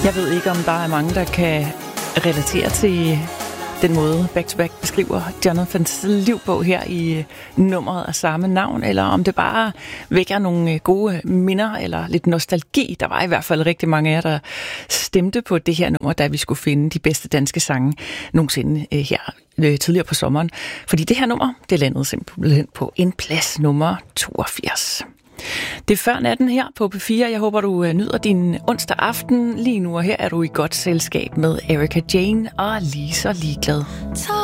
Jeg ved ikke, om der er mange, der kan relatere til den måde Back to Back beskriver Jonathans liv på her i nummeret af samme navn, eller om det bare vækker nogle gode minder eller lidt nostalgi. Der var i hvert fald rigtig mange af jer, der stemte på det her nummer, da vi skulle finde de bedste danske sange nogensinde her tidligere på sommeren. Fordi det her nummer, det landede simpelthen på en plads nummer 82. Det er før natten her på P4. Jeg håber, du nyder din onsdag aften. Lige nu og her er du i godt selskab med Erika Jane og Lige så ligeglad.